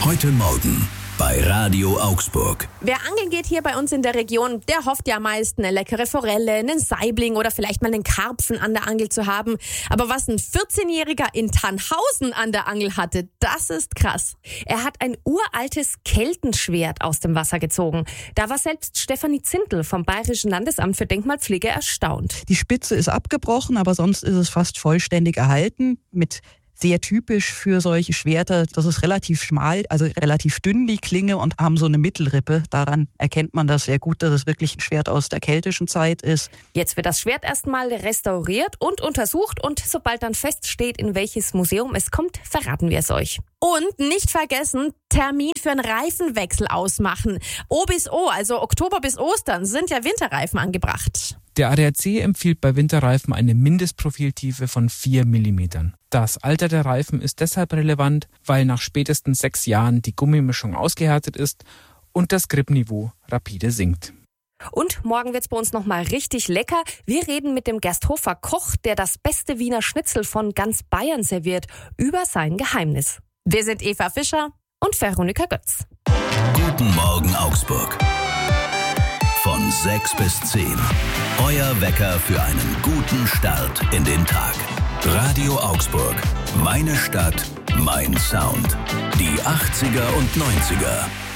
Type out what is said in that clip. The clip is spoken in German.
Heute Morgen bei Radio Augsburg. Wer angeln geht hier bei uns in der Region, der hofft ja meist, eine leckere Forelle, einen Saibling oder vielleicht mal einen Karpfen an der Angel zu haben. Aber was ein 14-Jähriger in Tannhausen an der Angel hatte, das ist krass. Er hat ein uraltes Keltenschwert aus dem Wasser gezogen. Da war selbst Stefanie Zindel vom Bayerischen Landesamt für Denkmalpflege erstaunt. Die Spitze ist abgebrochen, aber sonst ist es fast vollständig erhalten, mit sehr typisch für solche Schwerter. Das ist relativ schmal, also relativ dünn, die Klinge, und haben so eine Mittelrippe. Daran erkennt man das sehr gut, dass es wirklich ein Schwert aus der keltischen Zeit ist. Jetzt wird das Schwert erstmal restauriert und untersucht, und sobald dann feststeht, in welches Museum es kommt, verraten wir es euch. Und nicht vergessen, Termin für einen Reifenwechsel ausmachen. O bis O, also Oktober bis Ostern, sind ja Winterreifen angebracht. Der ADAC empfiehlt bei Winterreifen eine Mindestprofiltiefe von 4 mm. Das Alter der Reifen ist deshalb relevant, weil nach spätestens 6 Jahren die Gummimischung ausgehärtet ist und das Gripniveau rapide sinkt. Und morgen wird's bei uns nochmal richtig lecker. Wir reden mit dem Gersthofer Koch, der das beste Wiener Schnitzel von ganz Bayern serviert, über sein Geheimnis. Wir sind Eva Fischer und Veronika Götz. Guten Morgen Augsburg. Von 6 bis 10. Euer Wecker für einen guten Start in den Tag. Radio Augsburg. Meine Stadt, mein Sound. Die 80er und 90er.